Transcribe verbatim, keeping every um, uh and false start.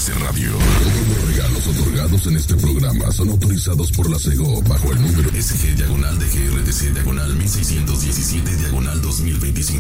G C Radio. Todos los regalos otorgados en este programa son autorizados por la SEGO bajo el número S G diagonal D G R T C diagonal mil seiscientos diecisiete diagonal dos mil veinticinco.